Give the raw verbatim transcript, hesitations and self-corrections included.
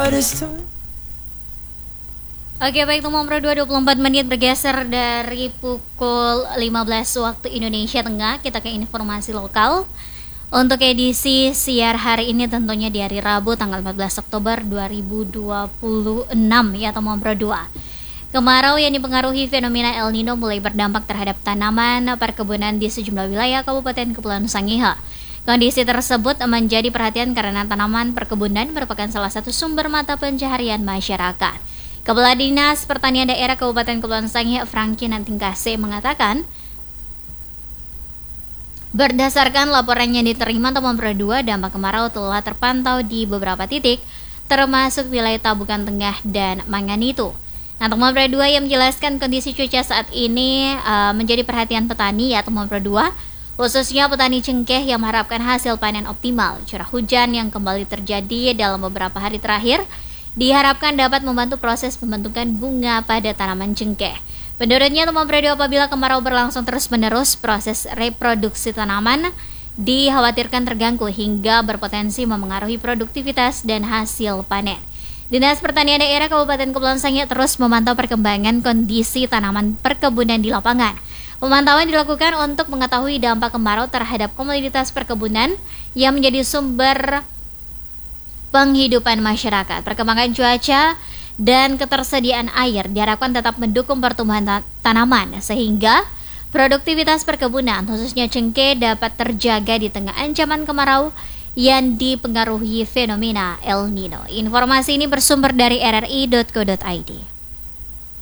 hardest time. Oke, baik, nomor dua dua puluh empat menit bergeser dari pukul lima belas waktu Indonesia Tengah. Kita ke informasi lokal. Untuk edisi siar hari ini tentunya di hari Rabu tanggal empat belas Oktober dua ribu dua puluh enam ya, nomor dua. Kemarau yang dipengaruhi fenomena El Nino mulai berdampak terhadap tanaman perkebunan di sejumlah wilayah Kabupaten Kepulauan Sangihe. Kondisi tersebut menjadi perhatian karena tanaman perkebunan merupakan salah satu sumber mata pencaharian masyarakat. Kepala Dinas Pertanian Daerah Kabupaten Kepulauan Sangihe, Franky Nantingkase, mengatakan berdasarkan laporan yang diterima nomor dua, dampak kemarau telah terpantau di beberapa titik, termasuk wilayah Tabukan Tengah dan Manganitu. Nah, nomor dua yang menjelaskan kondisi cuaca saat ini uh, menjadi perhatian petani, yaitu nomor dua, khususnya petani cengkeh yang mengharapkan hasil panen optimal. Curah hujan yang kembali terjadi dalam beberapa hari terakhir diharapkan dapat membantu proses pembentukan bunga pada tanaman cengkeh. Menurutnya, nomor dua, apabila kemarau berlangsung terus-menerus, proses reproduksi tanaman dikhawatirkan terganggu hingga berpotensi memengaruhi produktivitas dan hasil panen. Dinas Pertanian Daerah Kabupaten Kepulauan Sangihe terus memantau perkembangan kondisi tanaman perkebunan di lapangan. Pemantauan dilakukan untuk mengetahui dampak kemarau terhadap komoditas perkebunan yang menjadi sumber penghidupan masyarakat. Perkembangan cuaca dan ketersediaan air diharapkan tetap mendukung pertumbuhan tanaman sehingga produktivitas perkebunan khususnya cengkeh dapat terjaga di tengah ancaman kemarau yang dipengaruhi fenomena El Nino. Informasi ini bersumber dari r r i dot co dot i d.